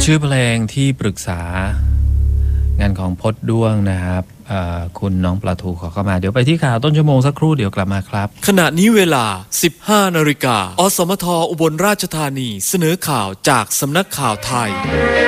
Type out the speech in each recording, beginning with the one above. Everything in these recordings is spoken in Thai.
ชื่อเพลงที่ปรึกษางานของพจน์ด้วงนะครับคุณน้องปลาทูขอเข้ามาเดี๋ยวไปที่ข่าวต้นชั่วโมงสักครู่เดี๋ยวกลับมาครับขณะนี้เวลา 15 นาฬิกาอสมทอุบลราชธานีเสนอข่าวจากสำนักข่าวไทย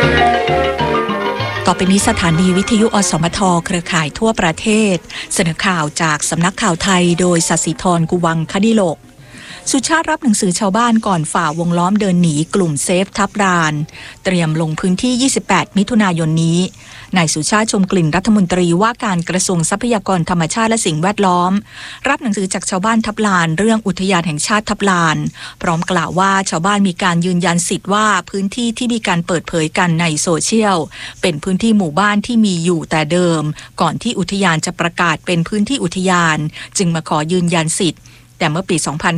ต่อไปนี้สถานีวิทยุอสมทเครือข่ายทั่วประเทศเสนอข่าวจากสำนักข่าวไทยโดยศศิธรกุวังคดิโลกสุชาติรับหนังสือชาวบ้านก่อนฝ่าวงล้อมเดินหนีกลุ่มเซฟทับลานเตรียมลงพื้นที่ 28 มิถุนายนนี้นายสุชาติชมกลิ่นรัฐมนตรีว่าการกระทรวงทรัพยากรธรรมชาติและสิ่งแวดล้อมรับหนังสือจากชาวบ้านทับลานเรื่องอุทยานแห่งชาติทับลานพร้อมกล่าวว่าชาวบ้านมีการยืนยันสิทธิ์ว่าพื้นที่ที่มีการเปิดเผยกันในโซเชียลเป็นพื้นที่หมู่บ้านที่มีอยู่แต่เดิมก่อนที่อุทยานจะประกาศเป็นพื้นที่อุทยานจึงมาขอยืนยันสิทธิ์แต่เมื่อปี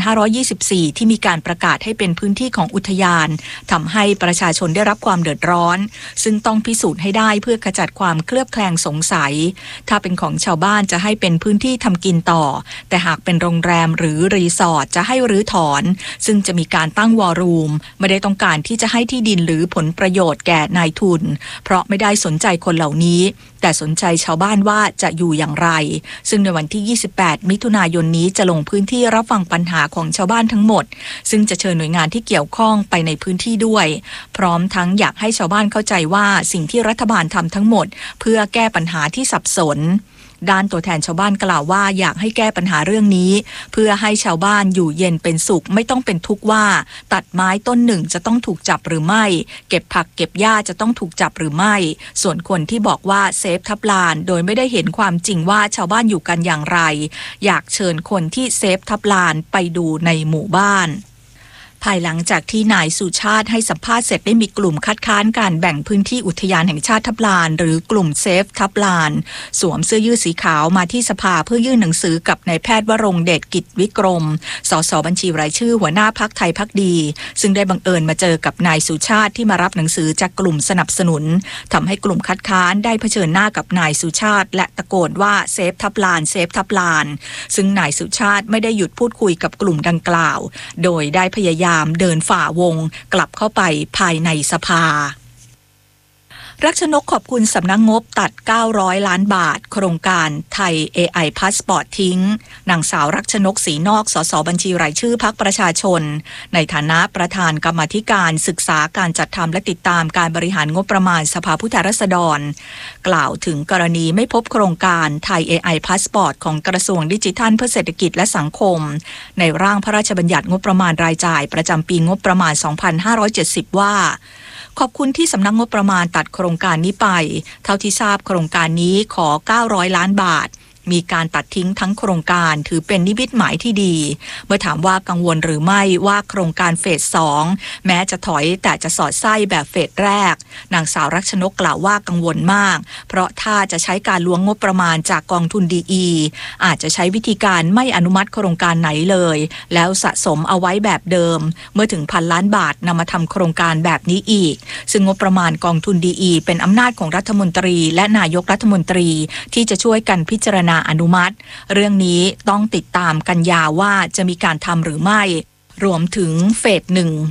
2524 ที่มีการประกาศให้เป็นพื้นที่ของอุทยานทำให้ประชาชนได้รับความเดือดร้อนซึ่งต้องพิสูจน์ให้ได้เพื่อขจัดความเคลือบแคลงสงสัยถ้าเป็นของชาวบ้านจะให้เป็นพื้นที่ทำกินต่อแต่หากเป็นโรงแรมหรือรีสอร์ทจะให้รื้อถอนซึ่งจะมีการตั้งวอรูมไม่ได้ต้องการที่จะให้ที่ดินหรือผลประโยชน์แก่นายทุนเพราะไม่ได้สนใจคนเหล่านี้แต่สนใจชาวบ้านว่าจะอยู่อย่างไรซึ่งในวันที่ 28 มิถุนายนนี้จะลงพื้นที่รับฟังปัญหาของชาวบ้านทั้งหมดซึ่งจะเชิญหน่วยงานที่เกี่ยวข้องไปในพื้นที่ด้วยพร้อมทั้งอยากให้ชาวบ้านเข้าใจว่าสิ่งที่รัฐบาลทำทั้งหมดเพื่อแก้ปัญหาที่สับสนด้านตัวแทนชาวบ้านกล่าวว่าอยากให้แก้ปัญหาเรื่องนี้เพื่อให้ชาวบ้านอยู่เย็นเป็นสุขไม่ต้องเป็นทุกข์ว่าตัดไม้ต้นหนึ่งจะต้องถูกจับหรือไม่เก็บผักเก็บหญ้าจะต้องถูกจับหรือไม่ส่วนคนที่บอกว่าเซฟทับลานโดยไม่ได้เห็นความจริงว่าชาวบ้านอยู่กันอย่างไรอยากเชิญคนที่เซฟทับลานไปดูในหมู่บ้านภายหลังจากที่นายสุชาติให้สัมภาษณ์เสร็จได้มีกลุ่มคัดค้านการแบ่งพื้นที่อุทยานแห่งชาติทับลานหรือกลุ่มเซฟทับลานสวมเสื้อยืดสีขาวมาที่สภาเพื่อยื่นหนังสือกับนายแพทย์วรงค์เดชกิจวิกรมสสบัญชีรายชื่อหัวหน้าพรรคไทยพรรคดีซึ่งได้บังเอิญมาเจอกับนายสุชาติที่มารับหนังสือจากกลุ่มสนับสนุนทำให้กลุ่มคัดค้านได้เผชิญหน้ากับนายสุชาติและตะโกนว่าเซฟทับลานเซฟทับลานซึ่งนายสุชาติไม่ได้หยุดพูดคุยกับกลุ่มดังกล่าวโดยได้พยายามเดินฝ่าวงกลับเข้าไปภายในสภารักชนกขอบคุณสำนักงบตัด900ล้านบาทโครงการไทย AI พาสปอร์ตทิ้งนางสาวรักชนกศรีนอกสสบัญชีรายชื่อพรรคประชาชนในฐานะประธานกรรมาธิการศึกษาการจัดทำและติดตามการบริหารงบประมาณสภาผู้แทนราษฎรกล่าวถึงกรณีไม่พบโครงการไทย AI พาสปอร์ตของกระทรวงดิจิทัลเพื่อเศรษฐกิจและสังคมในร่างพระราชบัญญัติงบประมาณรายจ่ายประจำปีงบประมาณ 2570 ว่าขอบคุณที่สำนักงบประมาณตัดโครงการนี้ไปเท่าที่ทราบโครงการนี้ขอ900ล้านบาทมีการตัดทิ้งทั้งโครงการถือเป็นนิมิตหมายที่ดีเมื่อถามว่ากังวลหรือไม่ว่าโครงการเฟส 2แม้จะถอยแต่จะสอดไส้แบบเฟสแรกนางสาวรักชนกกล่าวว่ากังวลมากเพราะถ้าจะใช้การล้วงงบประมาณจากกองทุนดีอาจจะใช้วิธีการไม่อนุมัติโครงการไหนเลยแล้วสะสมเอาไว้แบบเดิมเมื่อถึง1,000 ล้านบาทนำมาทำโครงการแบบนี้อีกซึ่งงบประมาณกองทุนดีเป็นอำนาจของรัฐมนตรีและนายกรัฐมนตรีที่จะช่วยกันพิจารณาอนุมัติเรื่องนี้ต้องติดตามกันยาว่าจะมีการทำหรือไม่รวมถึงเฟส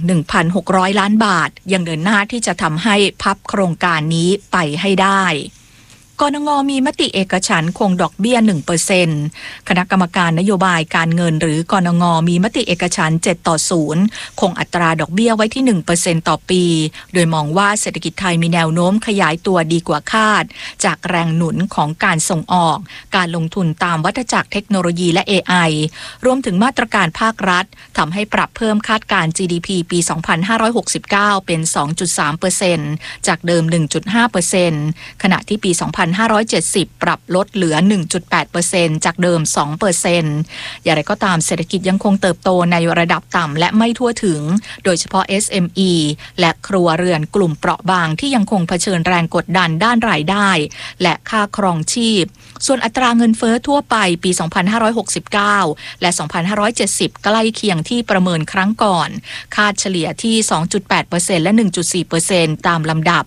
1,600 ล้านบาทยังเดินหน้าที่จะทำให้พับโครงการนี้ไปให้ได้กนง.มีมติเอกฉันท์คงดอกเบี้ย 1% คณะกรรมการนโยบายการเงินหรือกนง.มีมติเอกฉันท์7-0คงอัตราดอกเบี้ยไว้ที่ 1% ต่อปีโดยมองว่าเศรษฐกิจไทยมีแนวโน้มขยายตัวดีกว่าคาดจากแรงหนุนของการส่งออกการลงทุนตามวัฏจักรเทคโนโลยีและ AI รวมถึงมาตรการภาครัฐทำให้ปรับเพิ่มคาดการณ์ GDP ปี 2569 เป็น 2.3% จากเดิม 1.5% ขณะที่ปี2570 ปรับลดเหลือ 1.8% จากเดิม 2% อย่างไรก็ตามเศรษฐกิจยังคงเติบโตในระดับต่ำและไม่ทั่วถึงโดยเฉพาะ SME และครัวเรือนกลุ่มเปราะบางที่ยังคงเผชิญแรงกดดันด้านรายได้และค่าครองชีพส่วนอัตราเงินเฟ้อทั่วไปปี 2569 และ 2570 ใกล้เคียงที่ประเมินครั้งก่อนคาดเฉลี่ยที่ 2.8% และ 1.4% ตามลำดับ